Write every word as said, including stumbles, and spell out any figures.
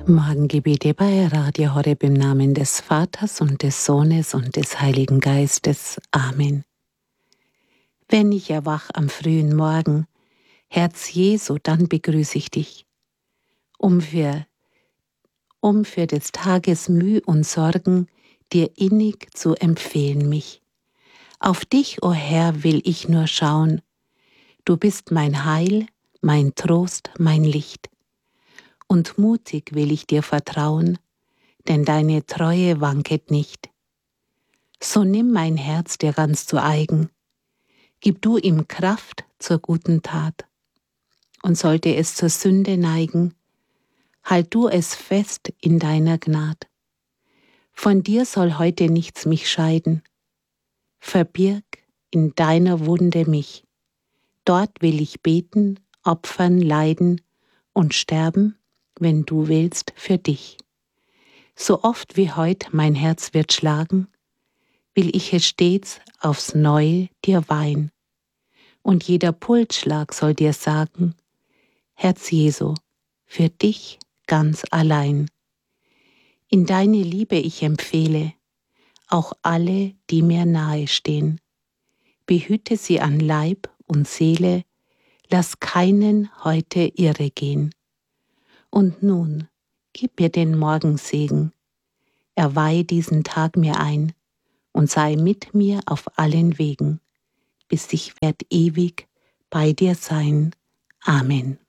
Morgengebete bei Radio Horeb im Namen des Vaters und des Sohnes und des Heiligen Geistes. Amen. Wenn ich erwach am frühen Morgen, Herz Jesu, dann begrüße ich dich, um für, um für des Tages Müh und Sorgen dir innig zu empfehlen mich. Auf dich, o Herr, will ich nur schauen, du bist mein Heil, mein Trost, mein Licht. Und mutig will ich dir vertrauen, denn deine Treue wanket nicht. So nimm mein Herz dir ganz zu eigen, gib du ihm Kraft zur guten Tat. Und sollte es zur Sünde neigen, halt du es fest in deiner Gnad. Von dir soll heute nichts mich scheiden, verbirg in deiner Wunde mich. Dort will ich beten, opfern, leiden und sterben, wenn du willst, für dich. So oft wie heut mein Herz wird schlagen, will ich es stets aufs Neue dir weihen. Und jeder Pulsschlag soll dir sagen, Herz Jesu, für dich ganz allein. In deine Liebe ich empfehle, auch alle, die mir nahe stehen. Behüte sie an Leib und Seele, lass keinen heute irre gehen. Und nun, gib mir den Morgensegen, erweih diesen Tag mir ein und sei mit mir auf allen Wegen, bis ich werd ewig bei dir sein. Amen.